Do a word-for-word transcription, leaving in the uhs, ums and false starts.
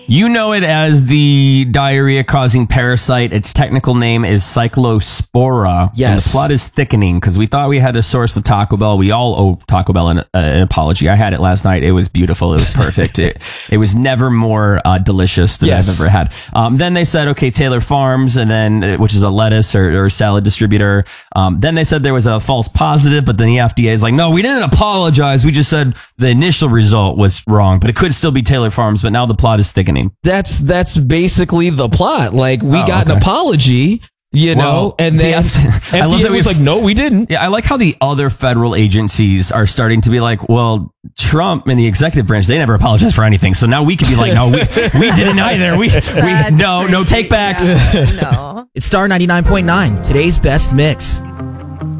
You know it as the diarrhea-causing parasite. Its technical name is Cyclospora. Yes. And the plot is thickening because we thought we had to source the Taco Bell. We all owe Taco Bell an, uh, an apology. I had it last night. It was beautiful. It was perfect. it, it was never more uh, delicious than Yes. I've ever had. Um, then they said, okay, Taylor Farms, and then uh, which is a lettuce or, or salad distributor. Um, then they said there was a false positive, but then the F D A is like, no, we didn't apologize. We just said the initial result was wrong, but it could still be Taylor Farms. But now the plot is thickening. That's that's basically the plot. Like, we Oh, got okay. an apology, you know, Well, and the then F- I F D A love that was we've- like, no, we didn't. Yeah, I like how the other federal agencies are starting to be like, well, Trump and the executive branch, they never apologize for anything. So now we can be like, no, we, we didn't either. We, we That's no, no crazy. take backs. Yeah, no. It's Star ninety-nine point nine, today's best mix.